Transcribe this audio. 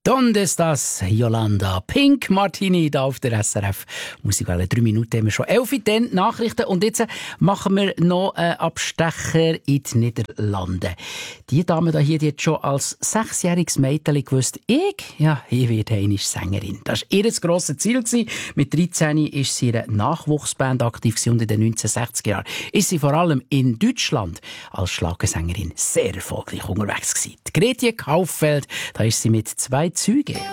¿Dónde estás, Yolanda? Pink Martini da auf der SRF. Musikwelle 3 Minuten haben wir schon. 11 dann Nachrichten. Und jetzt machen wir noch einen Abstecher in die Niederlande. Die Dame da hier, die hat schon als 6-jähriges Mädchen gewusst, ich werde einmal Sängerin. Das war ihr grosses Ziel gewesen. Mit 13 ist sie in einer Nachwuchsband aktiv gewesen und in den 1960er Jahren ist sie vor allem in Deutschland als Schlagersängerin sehr erfolgreich unterwegs gewesen. Die Gretje Kauffeld, da ist sie mit 2 Züge.